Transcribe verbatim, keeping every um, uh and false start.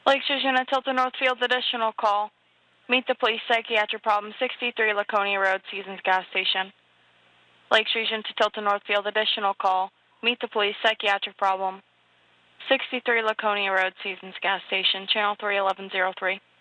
Lakes Region at Tilton Northfield, additional call. Meet the police psychiatric problem, sixty-three Laconia Road, Seasons Gas Station. Lakes Region to Tilton Northfield, additional call. Meet the police psychiatric problem, sixty-three Laconia Road, Seasons Gas Station, channel three eleven oh three.